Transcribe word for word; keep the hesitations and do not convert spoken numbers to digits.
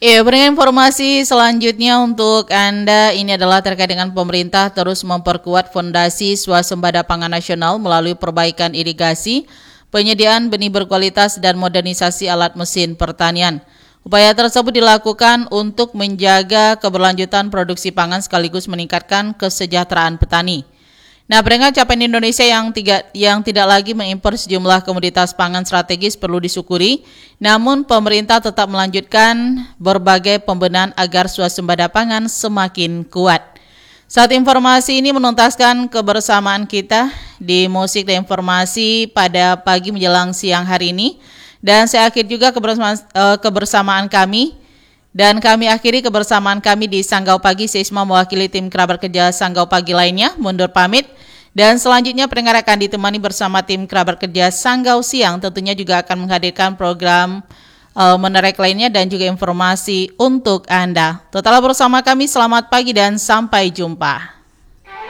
Ya, berikan informasi selanjutnya untuk Anda. Ini adalah terkait dengan pemerintah terus memperkuat fondasi swasembada pangan nasional melalui perbaikan irigasi, penyediaan benih berkualitas, dan modernisasi alat mesin pertanian. Upaya tersebut dilakukan untuk menjaga keberlanjutan produksi pangan sekaligus meningkatkan kesejahteraan petani. Nah, peringkat capaian Indonesia yang, tiga, yang tidak lagi mengimpor sejumlah komoditas pangan strategis perlu disyukuri, namun pemerintah tetap melanjutkan berbagai pembenahan agar swasembada pangan semakin kuat. Saat informasi ini menuntaskan kebersamaan kita di Musik dan Informasi pada pagi menjelang siang hari ini, dan saya akhiri juga kebersamaan, uh, kebersamaan kami. Dan kami akhiri kebersamaan kami di Sanggau Pagi. Saya Isma mewakili tim kerabat kerja Sanggau Pagi lainnya mundur pamit. Dan selanjutnya pendengar akan ditemani bersama tim kerabat kerja Sanggau Siang. Tentunya juga akan menghadirkan program uh, menarik lainnya dan juga informasi untuk Anda. Tetaplah bersama kami, selamat pagi dan sampai jumpa.